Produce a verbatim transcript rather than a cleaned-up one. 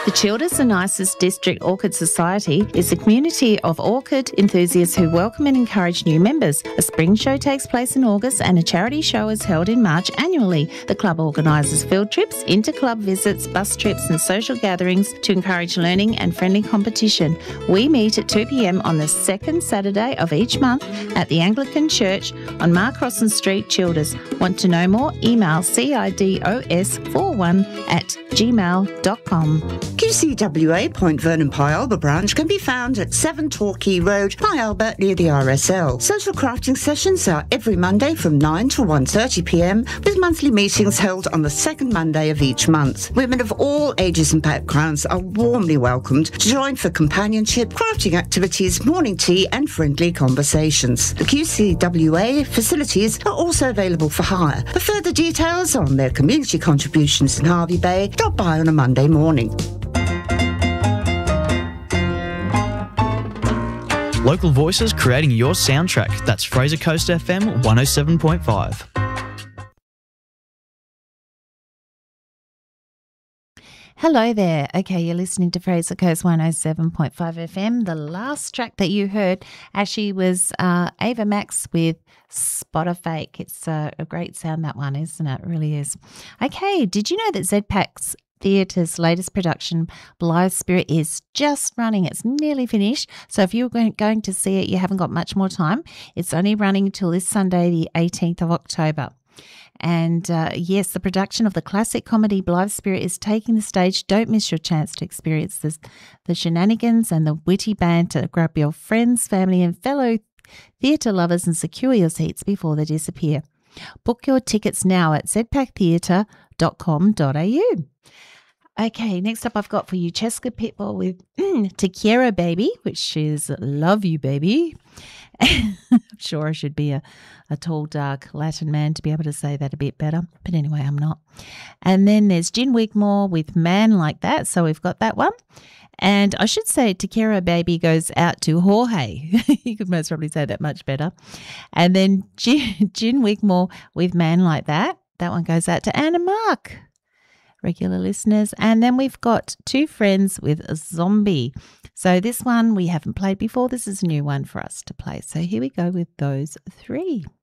The Childers and Isis District Orchid Society is a community of orchid enthusiasts who welcome and encourage new members. A spring show takes place in August and a charity show is held in March annually. The club organises field trips, inter-club visits, bus trips and social gatherings to encourage learning and friendly competition. We meet at two p m on the second Saturday of each month at the Anglican Church on Mark Crossan Street, Childers. Want to know more? Email cidos forty-one at gmail dot com. Q C W A Point Vernon Pi Alba branch can be found at seven Torquay Road, Pi Alba, near the R S L. Social crafting sessions are every Monday from nine to one thirty p m, with monthly meetings held on the second Monday of each month. Women of all ages and backgrounds are warmly welcomed to join for companionship, crafting activities, morning tea and friendly conversations. The Q C W A facilities are also available for hire. For further details on their community contributions in Hervey Bay, drop by on a Monday morning. Local voices creating your soundtrack. That's Fraser Coast F M one oh seven point five. Hello there. Okay, you're listening to Fraser Coast one oh seven point five F M. The last track that you heard actually was uh, Ava Max with Spot Fake. It's uh, a great sound, that one, isn't it? It really is. Okay, did you know that Z PAC's Theatre's latest production, Blythe Spirit, is just running. It's nearly finished. So if you're going to see it, you haven't got much more time. It's only running until this Sunday, the eighteenth of October. And uh, yes, the production of the classic comedy Blythe Spirit is taking the stage. Don't miss your chance to experience this, the shenanigans and the witty banter. Grab your friends, family and fellow theatre lovers and secure your seats before they disappear. Book your tickets now at z pac theatre dot com dot a u. Okay, next up I've got for you Cheska Pitbull with Te Quiero Baby, which is Love You Baby. I'm sure I should be a, a tall, dark Latin man to be able to say that a bit better. But anyway, I'm not. And then there's Gin Wigmore with Man Like That. So we've got that one. And I should say Te Quiero Baby goes out to Jorge. You could most probably say that much better. And then Gin, Gin Wigmore with Man Like That. That one goes out to Anna Mark, regular listeners. And then we've got Two Friends with a Zombie. So this one we haven't played before. This is a new one for us to play. So here we go with those three.